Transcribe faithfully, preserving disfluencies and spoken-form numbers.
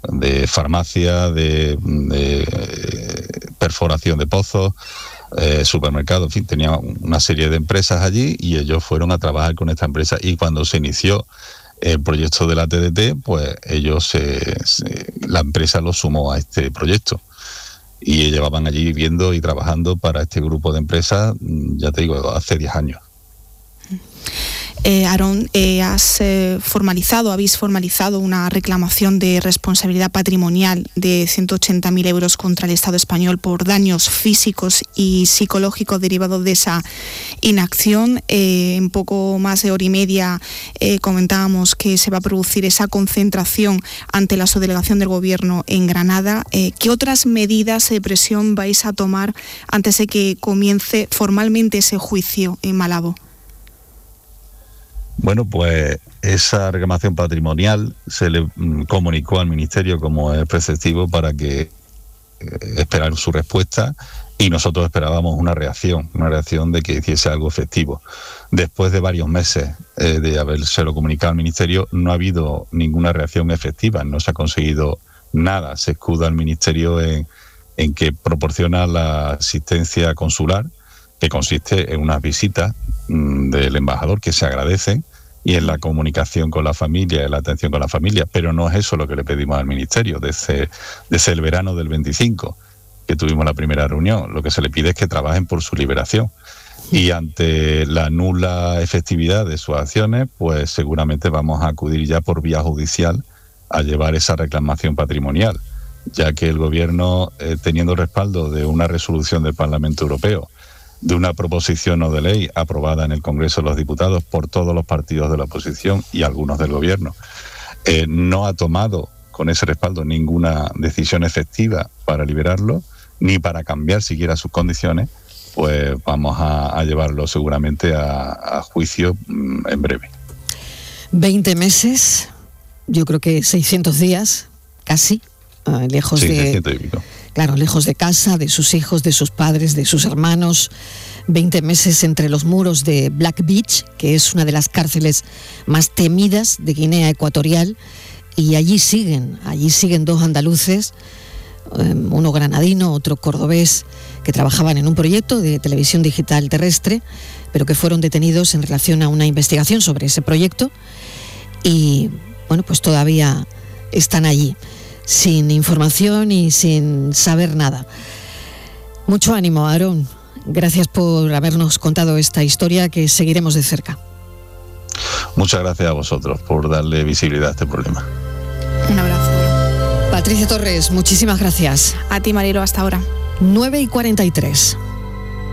de farmacia, de, de perforación de pozos, eh, supermercados, en fin, tenía una serie de empresas allí y ellos fueron a trabajar con esta empresa, y cuando se inició el proyecto de la T D T, pues ellos, se, se, la empresa los sumó a este proyecto. Y llevaban allí viviendo y trabajando para este grupo de empresas, ya te digo, hace diez años. Eh, Aarón, eh, has eh, formalizado, habéis formalizado una reclamación de responsabilidad patrimonial de ciento ochenta mil euros contra el Estado español por daños físicos y psicológicos derivados de esa inacción. Eh, en poco más de hora y media eh, comentábamos que se va a producir esa concentración ante la subdelegación del Gobierno en Granada. Eh, ¿Qué otras medidas de presión vais a tomar antes de que comience formalmente ese juicio en Malabo? Bueno, pues esa reclamación patrimonial se le comunicó al Ministerio como es preceptivo para que eh, esperar su respuesta, y nosotros esperábamos una reacción, una reacción de que hiciese algo efectivo. Después de varios meses eh, de habérselo comunicado al Ministerio, no ha habido ninguna reacción efectiva, no se ha conseguido nada. Se escuda el Ministerio en, en que proporciona la asistencia consular, que consiste en unas visitas mmm, del embajador que se agradecen, y en la comunicación con la familia, en la atención con la familia, pero no es eso lo que le pedimos al Ministerio. Desde, desde el verano del veinticinco, que tuvimos la primera reunión, lo que se le pide es que trabajen por su liberación. Y ante la nula efectividad de sus acciones, pues seguramente vamos a acudir ya por vía judicial a llevar esa reclamación patrimonial, ya que el Gobierno, eh, teniendo respaldo de una resolución del Parlamento Europeo, de una proposición no de ley aprobada en el Congreso de los Diputados por todos los partidos de la oposición y algunos del Gobierno, eh, no ha tomado con ese respaldo ninguna decisión efectiva para liberarlo, ni para cambiar siquiera sus condiciones, pues vamos a, a llevarlo seguramente a, a juicio mmm, en breve. veinte meses, yo creo que seiscientos días, casi, uh, lejos sí, de... seiscientos y pico. Claro, lejos de casa, de sus hijos, de sus padres, de sus hermanos. veinte meses entre los muros de Black Beach, que es una de las cárceles más temidas de Guinea Ecuatorial. Y allí siguen, allí siguen dos andaluces, uno granadino, otro cordobés, que trabajaban en un proyecto de televisión digital terrestre, pero que fueron detenidos en relación a una investigación sobre ese proyecto. Y bueno, pues todavía están allí, sin información y sin saber nada. Mucho ánimo, Aarón. Gracias por habernos contado esta historia que seguiremos de cerca. Muchas gracias a vosotros por darle visibilidad a este problema. Un abrazo. Patricia Torres, muchísimas gracias. A ti, Marilo, hasta ahora. nueve y cuarenta y tres.